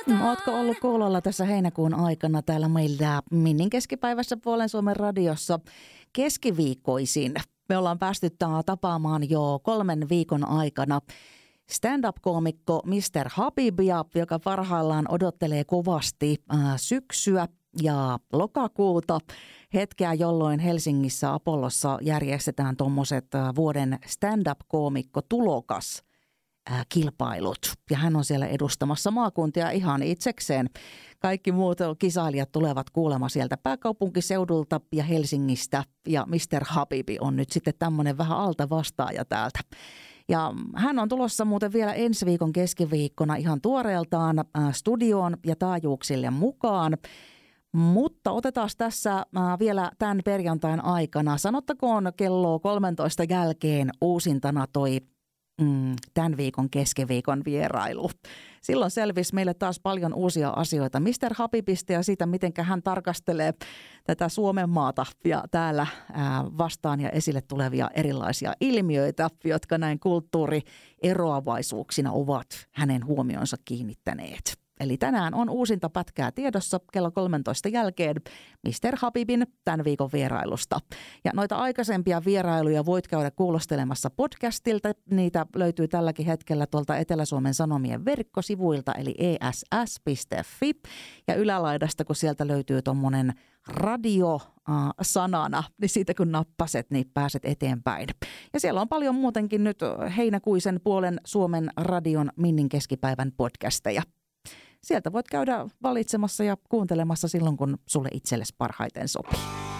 Ootko ollut kuulolla tässä heinäkuun aikana täällä meillä Minnin keskipäivässä Puolen Suomen radiossa keskiviikkoisin? Me ollaan päästy tapaamaan jo 3 viikon aikana stand-up-koomikko Mr. Habibia, joka parhaillaan odottelee kovasti syksyä ja lokakuuta, hetkeä, jolloin Helsingissä Apollossa järjestetään tuommoiset vuoden stand-up-koomikko-tulokas kilpailut. Ja hän on siellä edustamassa maakuntia ihan itsekseen. Kaikki muut kisailijat tulevat kuulemma sieltä pääkaupunkiseudulta ja Helsingistä. Ja Mr. Habibi on nyt sitten tämmöinen vähän alta vastaaja täältä. Ja hän on tulossa muuten vielä ensi viikon keskiviikkona ihan tuoreeltaan studioon ja taajuuksille mukaan. Mutta otetaan tässä vielä tämän perjantain aikana. Sanottakoon kello 13 jälkeen uusintana toi tämän viikon keskiviikon vierailu. Silloin selvisi meille taas paljon uusia asioita Mr. Habibista ja siitä, miten hän tarkastelee tätä Suomen maata ja täällä vastaan ja esille tulevia erilaisia ilmiöitä, jotka näin kulttuurieroavaisuuksina ovat hänen huomionsa kiinnittäneet. Eli tänään on uusinta pätkää tiedossa kello 13 jälkeen Mr. Habibin tämän viikon vierailusta. Ja noita aikaisempia vierailuja voit käydä kuulostelemassa podcastilta. Niitä löytyy tälläkin hetkellä tuolta Etelä-Suomen Sanomien verkkosivuilta eli es.fi. Ja ylälaidasta, kun sieltä löytyy tuommoinen radio-sanana, niin siitä kun nappaset, niin pääset eteenpäin. Ja siellä on paljon muutenkin nyt heinäkuisen Puolen Suomen radion Minnin keskipäivän podcasteja. Sieltä voit käydä valitsemassa ja kuuntelemassa silloin, kun sulle itsellesi parhaiten sopii.